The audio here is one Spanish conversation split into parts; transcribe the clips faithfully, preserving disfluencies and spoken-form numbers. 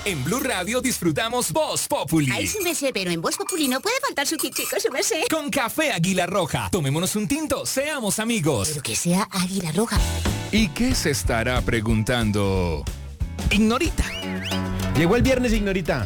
En Blue Radio disfrutamos Voz Populi. Ay, su merced, pero en Voz Populi no puede faltar su kitico, su merced. Con café Águila Roja. Tomémonos un tinto, seamos amigos. Pero que sea Águila Roja. ¿Y qué se estará preguntando Ignorita? Llegó el viernes, Ignorita.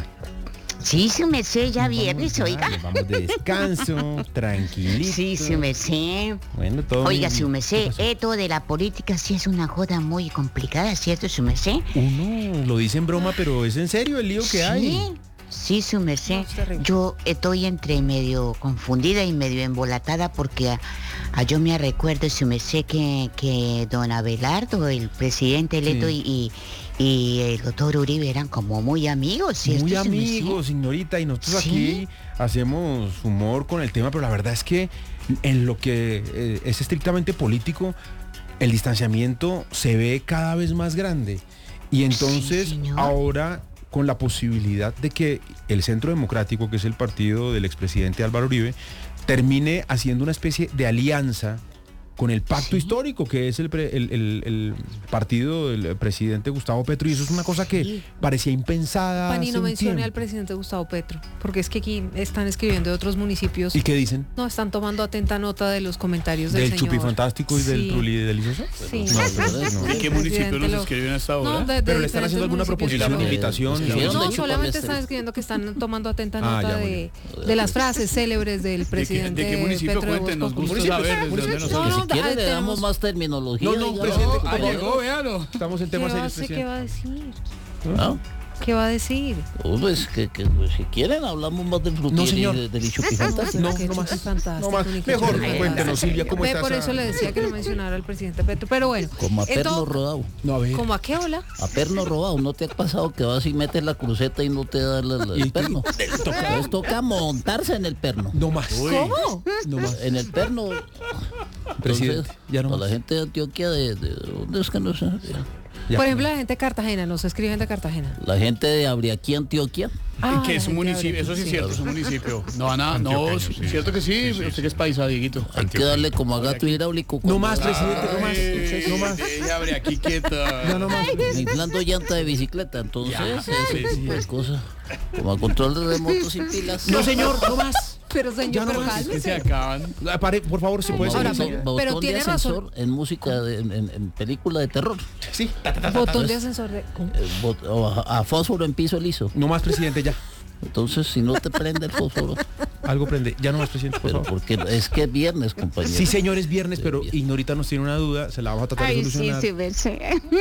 Sí, su merced, ya viernes, oiga. Nos vamos de descanso, tranquilito. Sí, su merced. Bueno, todo Oiga, bien. su merced, esto de la política sí es una joda muy complicada, ¿cierto, su merced? Uno lo dice en broma, pero es en serio el lío que Sí. hay. Sí, su merced. Yo estoy entre medio confundida y medio embolatada porque a, a yo me recuerdo, su merced, que, que don Abelardo, el presidente electo, Sí. y, y, y el doctor Uribe eran como muy amigos, ¿cierto, Muy su merced? amigos, Ignorita, y nosotros ¿Sí? aquí hacemos humor con el tema, pero la verdad es que en lo que eh, es estrictamente político, el distanciamiento se ve cada vez más grande. Y entonces, Sí, señor. ahora, con la posibilidad de que el Centro Democrático, que es el partido del expresidente Álvaro Uribe, termine haciendo una especie de alianza con el pacto Sí. histórico, que es el, pre- el, el- el partido del presidente Gustavo Petro, y eso es una cosa que Sí. parecía impensada. Pani, hace no un mencione al tiempo. presidente Gustavo Petro, porque es que aquí están escribiendo de otros municipios. ¿Y qué dicen? No, están tomando atenta nota de los comentarios del, ¿Del señor. chupifantástico y del Sí. truli delicioso? Sí. No, ¿verdad? No. ¿En qué municipio nos escriben hasta ahora? No, de- de Pero le están diferentes haciendo alguna municipios, proposición, pero- invitación. Escribieron No, de Chúpame solamente este. están escribiendo que están tomando atenta Ah, nota ya, muy de, de las frases célebres del ¿De qué, presidente de qué municipio Petro de cuenten? Voz Nos Populi. gusta saber desde dónde nos No, oyen. no, Si quiere ahí le damos tenemos- más terminología. No, no, diga. presidente, Ah, por favor. llegó, véalo. Estamos en ¿Qué temas va, serios, a- ¿Qué va a presidente. decir? ¿No? ¿Qué va a decir? Oh, pues, que, que, pues, si quieren hablamos más del frutier No, señor. y de- del chupifantástico. No, Qué no más. chupifantástico, No más. ni qué Mejor chupifantástico. cuéntenos, Silvia, ¿cómo Ve, estás? por eso le decía que no mencionara al presidente Petro. Pero bueno, Como a en perno todo- rodado. No, a ver. ¿Cómo a qué hola? A perno robado, ¿no te ha pasado que vas y metes la cruceta y no te da la- la- ¿Y el qué? perno? Entonces toca montarse en el perno. No más. ¿Cómo? No más. En el perno. Presidente, Entonces, ya no a la más. gente de Antioquia, de, de ¿dónde es que no sé? Ya. Por ejemplo, la gente de Cartagena, nos escriben de Cartagena. La gente de Abriaquí, Antioquia. Ah, que es la un gente municipio, de eso sí es cierto, es un municipio. No, Ana, no, Antioqueño, sí, sí. cierto que sí, Sí, sí, usted que es paisa, Dieguito. Hay que darle como a gato hidráulico. No cuando más, va presidente, no más. Ay, No más. deje, abre aquí quieta. Ya no más. inflando llanta de bicicleta, entonces Ya, ese sí, tipo de cosas. Como a control de remoto sin pilas. No, señor, no más. Pero Ya señor, no pero más, Es que se cálmese. acaban. Ah, pare, por favor, si puede Ahora, ser. pero- Botón pero tiene de ascensor razón. en música, de- en, en- en película de terror. Sí. Botón de ascensor de... ¿cómo? Eh, bot- o a, a fósforo en piso liso. No más, presidente, ya. Entonces, si no te prende el fósforo, Algo prende. Ya no más, presidente, por pero favor. porque es que es viernes, compañero. Sí, señor, es viernes, pero Ignorita nos tiene una duda, se la vamos a tratar de Ay, sí, solucionar. sí, merced.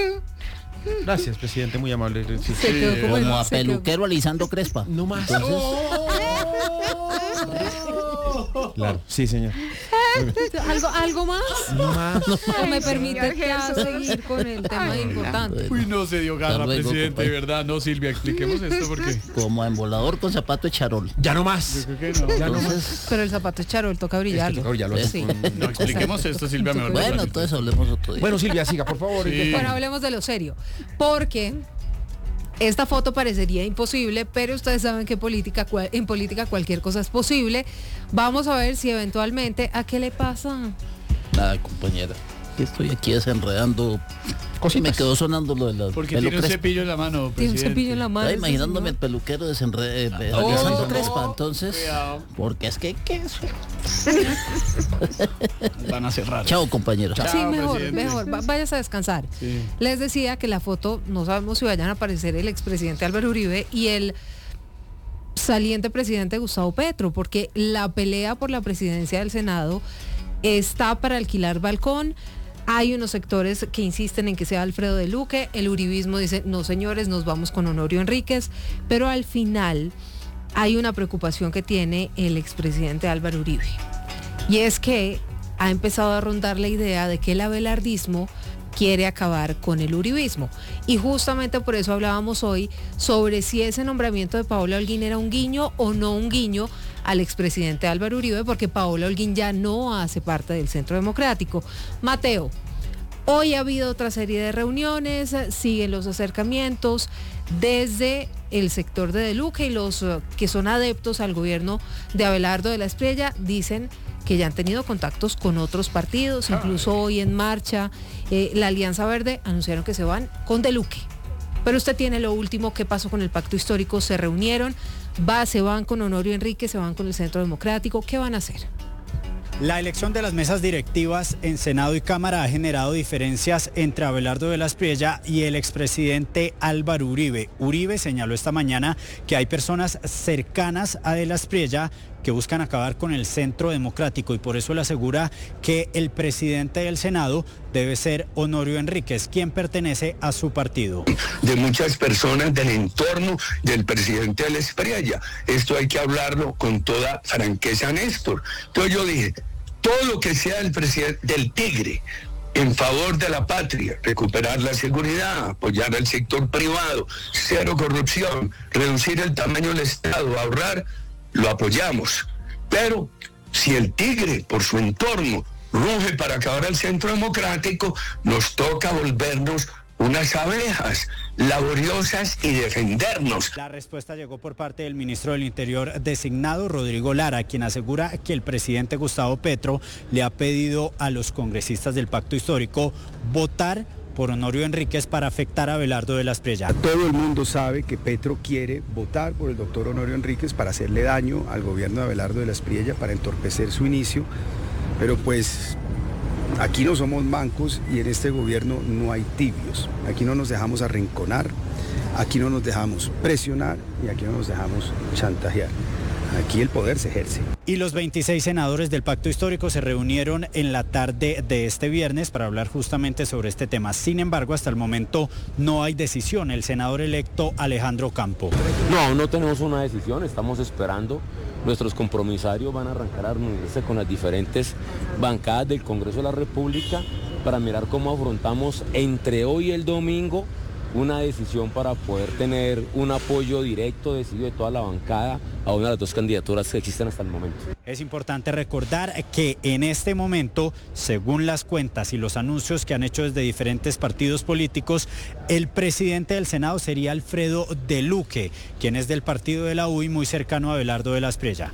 Gracias, presidente, muy amable. Sí. Se quedó como, Como a se quedó- peluquero alisando crespa. No más. Entonces, Claro, sí, señor. ¿Algo, ¿Algo más? No más. ¿O me permite señor ya Jesús. seguir con el tema Ay, no. importante? Uy, no se dio Hasta garra, luego, presidente, de compañero. verdad. No, Silvia, expliquemos esto porque como a embolador con zapato de charol. Ya no yo más. creo que no. Ya no más. Entonces, Pero el zapato es charol, toca brillarlo. Claro, ya lo hace Sí. con- No, expliquemos esto, Silvia, mejor. bueno, clarito. entonces hablemos otro día. Bueno, Silvia, siga, por favor. Sí. Bueno, hablemos de lo serio. Porque esta foto parecería imposible, pero ustedes saben que política, cual- en política cualquier cosa es posible. Vamos a ver si eventualmente... ¿A qué le pasa? Nada, compañera. Que estoy aquí desenredando. Y me Cositas. quedó sonando lo de la Porque pelo tiene un crespa. cepillo en la mano, Tiene un presidente. cepillo en la mano. Estaba ese imaginándome el señor. peluquero desenre... eh, Oh, alisando no. crespa, entonces. Cuidado. Porque es que, ¿qué es? Van a cerrar. Chao, compañero. Sí, Chao, mejor, presidente. mejor. Va- Vayas a descansar. Sí. Les decía que la foto, no sabemos si vayan a aparecer el expresidente Álvaro Uribe y el saliente presidente Gustavo Petro, porque la pelea por la presidencia del Senado está para alquilar balcón. Hay unos sectores que insisten en que sea Alfredo de Luque, el uribismo dice, no señores, nos vamos con Honorio Enríquez, pero al final hay una preocupación que tiene el expresidente Álvaro Uribe, y es que ha empezado a rondar la idea de que el abelardismo quiere acabar con el uribismo. Y justamente por eso hablábamos hoy sobre si ese nombramiento de Paola Holguín era un guiño o no un guiño al expresidente Álvaro Uribe, porque Paola Holguín ya no hace parte del Centro Democrático. Mateo, hoy ha habido otra serie de reuniones, siguen los acercamientos desde el sector de De Luque, y los uh, que son adeptos al gobierno de Abelardo de la Espriella dicen que ya han tenido contactos con otros partidos, incluso hoy en marcha, eh, la Alianza Verde anunciaron que se van con De Luque. Pero usted tiene lo último, ¿qué pasó con el pacto histórico? ¿Se reunieron? ¿Va, se van con Honorio Enríquez, se van con el Centro Democrático? ¿Qué van a hacer? La elección de las mesas directivas en Senado y Cámara ha generado diferencias entre Abelardo de la Espriella y el expresidente Álvaro Uribe. Uribe señaló esta mañana que hay personas cercanas a de la Espriella que buscan acabar con el Centro Democrático y por eso le asegura que el presidente del Senado debe ser Honorio Enríquez, quien pertenece a su partido. De muchas personas del entorno del presidente de la Espriella. Esto hay que hablarlo con toda franqueza, Néstor. Entonces yo dije, todo lo que sea del presidente, del tigre, en favor de la patria, recuperar la seguridad, apoyar al sector privado, cero corrupción, reducir el tamaño del Estado, ahorrar, lo apoyamos. Pero si el tigre, por su entorno, ruge para acabar el Centro Democrático, nos toca volvernos unas abejas laboriosas y defendernos. La respuesta llegó por parte del ministro del Interior designado, Rodrigo Lara, quien asegura que el presidente Gustavo Petro le ha pedido a los congresistas del Pacto Histórico votar por Honorio Enríquez para afectar a Abelardo de la Espriella. Todo el mundo sabe que Petro quiere votar por el doctor Honorio Enríquez para hacerle daño al gobierno de Abelardo de la Espriella, para entorpecer su inicio, pero pues aquí no somos mancos y en este gobierno no hay tibios. Aquí no nos dejamos arrinconar, aquí no nos dejamos presionar y aquí no nos dejamos chantajear. Aquí el poder se ejerce. Y los veintiséis senadores del Pacto Histórico se reunieron en la tarde de este viernes para hablar justamente sobre este tema. Sin embargo, hasta el momento no hay decisión. El senador electo Alejandro Campo. No, no tenemos una decisión, estamos esperando. Nuestros compromisarios van a arrancar a reunirse con las diferentes bancadas del Congreso de la República para mirar cómo afrontamos entre hoy y el domingo una decisión para poder tener un apoyo directo, decidido de toda la bancada a una de las dos candidaturas que existen hasta el momento. Es importante recordar que en este momento, según las cuentas y los anuncios que han hecho desde diferentes partidos políticos, el presidente del Senado sería Alfredo de Luque, quien es del partido de la U y muy cercano a Abelardo de la Espriella.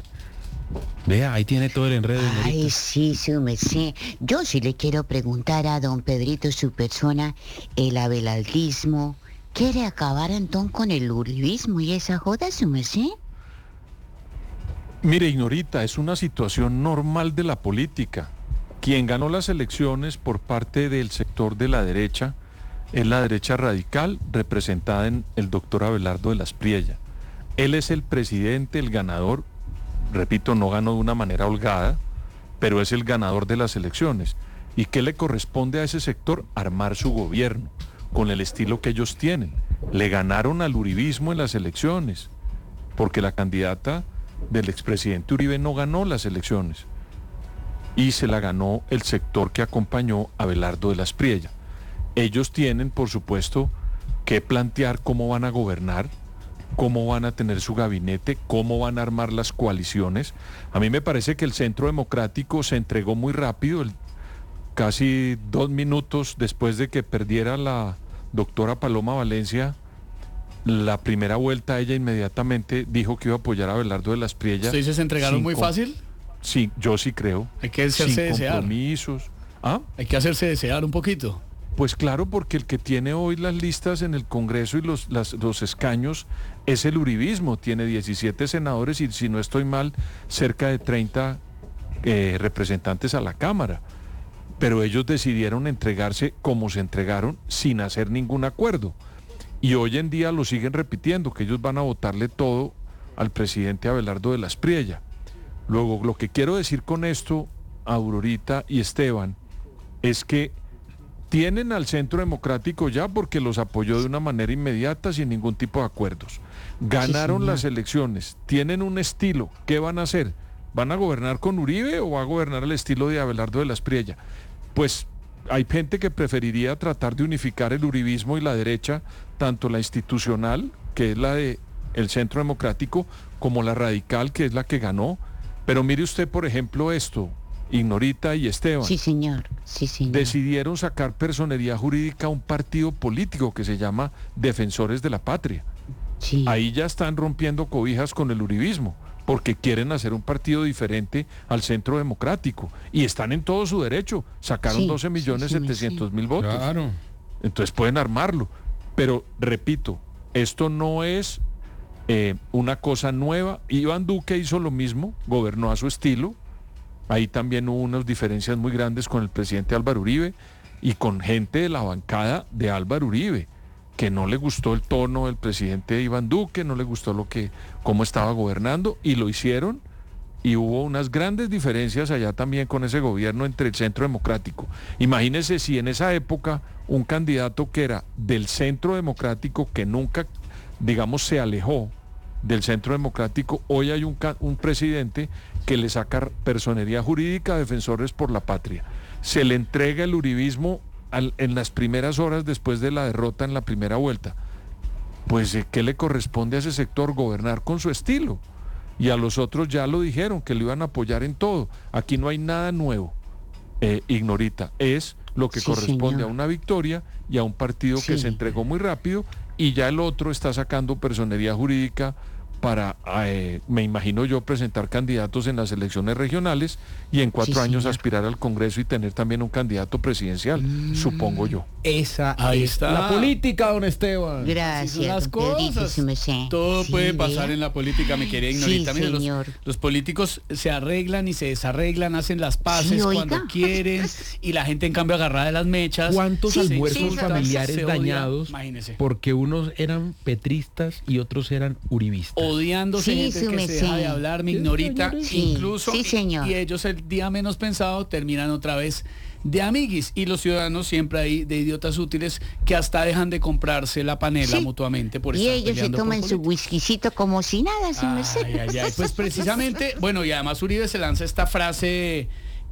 Vea, ahí tiene todo el enredo. Ay, sí, su merced. Yo sí le quiero preguntar a don Pedrito, su persona, el abelardismo, ¿quiere acabar entonces con el uribismo y esa joda, su merced? Mire, Ignorita, es una situación normal de la política. Quien ganó las elecciones por parte del sector de la derecha es la derecha radical, representada en el doctor Abelardo de la Espriella. Él es el presidente, el ganador. Repito, no ganó de una manera holgada, pero es el ganador de las elecciones. ¿Y qué le corresponde a ese sector? Armar su gobierno, con el estilo que ellos tienen. Le ganaron al uribismo en las elecciones, porque la candidata del expresidente Uribe no ganó las elecciones, y se la ganó el sector que acompañó a Abelardo de la Espriella. Ellos tienen, por supuesto, que plantear cómo van a gobernar, cómo van a tener su gabinete, cómo van a armar las coaliciones. A mí me parece que el Centro Democrático se entregó muy rápido, el, casi dos minutos después de que perdiera la doctora Paloma Valencia la primera vuelta. Ella inmediatamente dijo que iba a apoyar a Abelardo de la Espriella. ¿Usted dice se entregaron muy com- fácil? Sí, yo sí creo. Hay que hacerse sin desear. compromisos. ¿Ah? Hay que hacerse desear un poquito. Pues claro, porque el que tiene hoy las listas en el Congreso y los, las, los escaños es el uribismo. Tiene diecisiete senadores y, si no estoy mal, cerca de treinta eh, representantes a la Cámara. Pero ellos decidieron entregarse como se entregaron, sin hacer ningún acuerdo. Y hoy en día lo siguen repitiendo, que ellos van a votarle todo al presidente Abelardo de la Espriella. Luego, lo que quiero decir con esto, Aurorita y Esteban, es que tienen al Centro Democrático ya porque los apoyó de una manera inmediata, sin ningún tipo de acuerdos. Ganaron Sí, las elecciones, tienen un estilo. ¿Qué van a hacer? ¿Van a gobernar con Uribe o va a gobernar al estilo de Abelardo de la Espriella? Pues hay gente que preferiría tratar de unificar el uribismo y la derecha, tanto la institucional, que es la de el Centro Democrático, como la radical, que es la que ganó. Pero mire usted, por ejemplo, esto, Ignorita y Esteban. Sí, señor. Sí, señor. Decidieron sacar personería jurídica a un partido político que se llama Defensores de la Patria. Sí. Ahí ya están rompiendo cobijas con el uribismo, porque quieren hacer un partido diferente al Centro Democrático. Y están en todo su derecho. Sacaron Sí, doce millones sí, sí, setecientos mil votos. Claro. Entonces pueden armarlo. Pero repito, esto no es eh, una cosa nueva. Iván Duque hizo lo mismo, gobernó a su estilo. Ahí también hubo unas diferencias muy grandes con el presidente Álvaro Uribe y con gente de la bancada de Álvaro Uribe, que no le gustó el tono del presidente Iván Duque, no le gustó lo que, cómo estaba gobernando, y lo hicieron, y hubo unas grandes diferencias allá también con ese gobierno entre el Centro Democrático. Imagínense si en esa época un candidato que era del Centro Democrático, que nunca, digamos, se alejó del Centro Democrático, hoy hay un, un presidente que le saca personería jurídica a Defensores por la Patria. Se le entrega el uribismo al, en las primeras horas después de la derrota en la primera vuelta. Pues, ¿qué le corresponde a ese sector? Gobernar con su estilo. Y a los otros ya lo dijeron, que lo iban a apoyar en todo. Aquí no hay nada nuevo, eh, Ignorita. Es lo que sí, corresponde señor. a una victoria y a un partido sí. que se entregó muy rápido, y ya el otro está sacando personería jurídica para, eh, me imagino yo, presentar candidatos en las elecciones regionales y en cuatro sí, años señor. aspirar al Congreso y tener también un candidato presidencial, mm. supongo yo. Esa Ahí es está la política, don Esteban. Gracias. Así son las cosas. Todo sí, puede pasar ¿vea? en la política, mi querida Ignorita. Sí, Mire, los, los políticos se arreglan y se desarreglan, hacen las paces sí, cuando quieren, y la gente en cambio agarrada de las mechas. ¿Cuántos sí, almuerzos sí, familiares sí, dañados? Imagínese. Porque unos eran petristas y otros eran uribistas. Odiándose, sí, gente que se deja de hablar, mi Ignorita, sí, incluso, sí, señor. Y, y ellos el día menos pensado terminan otra vez de amiguis, y los ciudadanos siempre hay de idiotas útiles que hasta dejan de comprarse la panela sí. mutuamente por y estar ellos se toman su whiskycito como si nada, sin ay, ay, ay. Pues precisamente, bueno, y además Uribe se lanza esta frase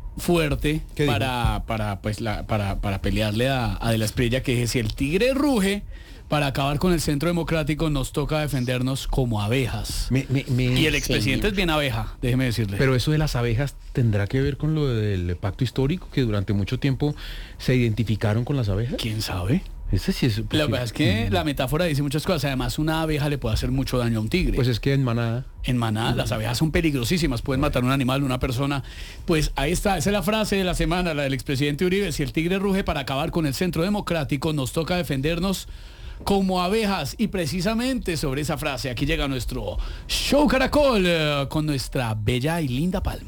fuerte para, para, pues, la, para, para pelearle a, a De la Espriella, que dice: si el tigre ruge para acabar con el Centro Democrático, nos toca defendernos como abejas. Me, me, me... Y el expresidente Señor. es bien abeja, déjeme decirle. Pero eso de las abejas tendrá que ver con lo del pacto histórico, que durante mucho tiempo se identificaron con las abejas. ¿Quién sabe? Ese sí es. La verdad es que mm. la metáfora dice muchas cosas. Además, una abeja le puede hacer mucho daño a un tigre. Pues es que en manada. En manada, mm. las abejas son peligrosísimas, pueden matar a un animal, una persona. Pues ahí está, esa es la frase de la semana, la del expresidente Uribe: si el tigre ruge para acabar con el Centro Democrático, nos toca defendernos como abejas. Y precisamente sobre esa frase, aquí llega nuestro Show Caracol eh, con nuestra bella y linda Palma.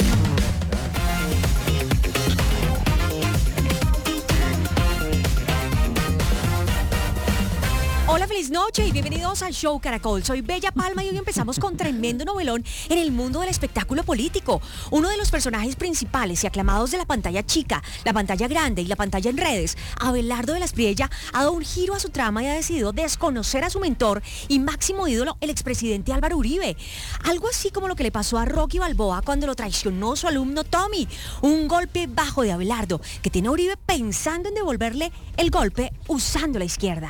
Hola, feliz noche y bienvenidos al Show Caracol. Soy Bella Palma y hoy empezamos con tremendo novelón en el mundo del espectáculo político. Uno de los personajes principales y aclamados de la pantalla chica, la pantalla grande y la pantalla en redes, Abelardo de la Espriella, ha dado un giro a su trama y ha decidido desconocer a su mentor y máximo ídolo, el expresidente Álvaro Uribe. Algo así como lo que le pasó a Rocky Balboa cuando lo traicionó su alumno Tommy. Un golpe bajo de Abelardo que tiene a Uribe pensando en devolverle el golpe usando la izquierda.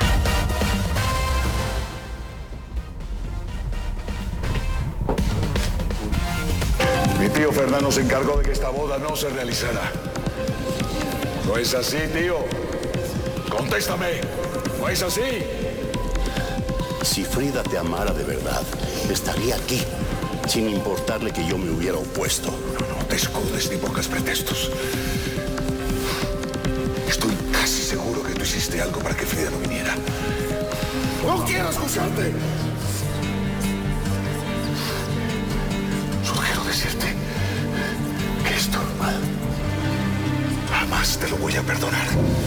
Mi tío Fernando se encargó de que esta boda no se realizara. ¿No es así, tío? Contéstame. ¿No es así? Si Frida te amara de verdad, estaría aquí, sin importarle que yo me hubiera opuesto. No, no te escudes ni pongas pretextos. Estoy casi seguro que tú hiciste algo para que Frida no viniera. ¡No quiero escucharte! Sugiero decirte que es normal. Jamás te lo voy a perdonar.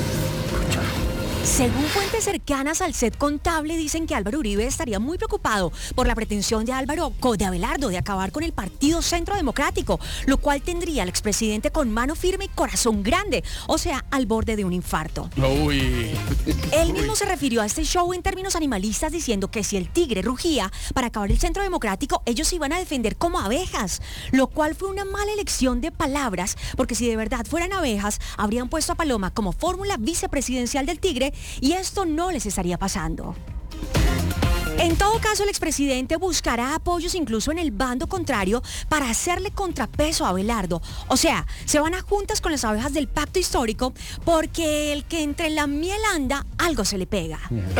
Según fuentes cercanas al set contable, dicen que Álvaro Uribe estaría muy preocupado por la pretensión de Álvaro, de Abelardo, de acabar con el Partido Centro Democrático, lo cual tendría al expresidente con mano firme y corazón grande, o sea, al borde de un infarto. Uy. Él mismo se refirió a este show en términos animalistas, diciendo que si el tigre rugía para acabar el Centro Democrático, ellos se iban a defender como abejas, lo cual fue una mala elección de palabras, porque si de verdad fueran abejas, habrían puesto a Paloma como fórmula vicepresidencial del tigre, y esto no les estaría pasando. En todo caso, el expresidente buscará apoyos incluso en el bando contrario para hacerle contrapeso a Abelardo. O sea, se van a juntas con las abejas del pacto histórico, porque el que entre la miel anda, algo se le pega.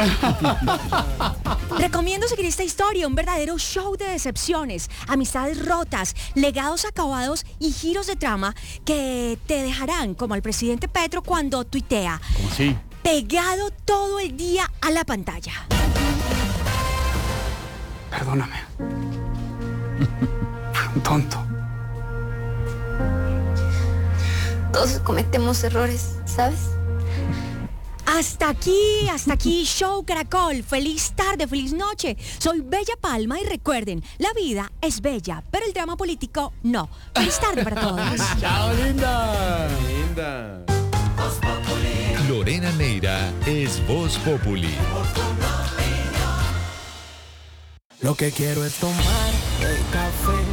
Recomiendo seguir esta historia, un verdadero show de decepciones, amistades rotas, legados acabados y giros de trama que te dejarán como al presidente Petro cuando tuitea. ¿Cómo así? pegado todo el día a la pantalla. Perdóname. Fui un tonto. Todos cometemos errores, ¿sabes? Hasta aquí, hasta aquí, Show Caracol. Feliz tarde, feliz noche. Soy Bella Palma y recuerden, la vida es bella, pero el drama político no. Feliz tarde para todos. Chao, linda. Linda. Lorena Neira es Voz Populi. Lo que quiero es tomar el café